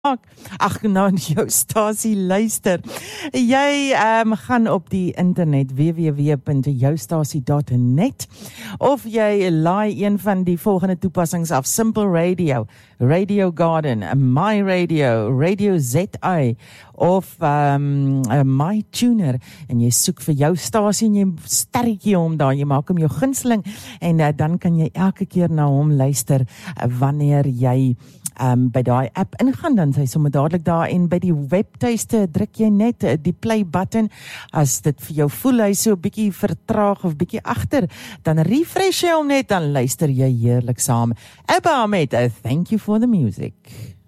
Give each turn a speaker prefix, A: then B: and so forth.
A: Ag, nou jou stasie luister. Jy gaan op die internet www.joustasie.net of jy laai een van die volgende toepassings af: Simple Radio, Radio Garden, My Radio, Radio ZI of My Tuner, en jy soek vir jou stasie en jy sterretjie om daar, jy maak hom jou gunsteling en dan kan jy elke keer na hom luister wanneer jy by daai app ingaan, dan sy sommer dadelik daar, en by die webtuiste druk jy net die play button. As dit vir jou voel hy so 'n bietjie vertraag of bietjie agter, dan refresh jy hom net, dan luister jy heerlik saam. Abba met Thank You for the Music.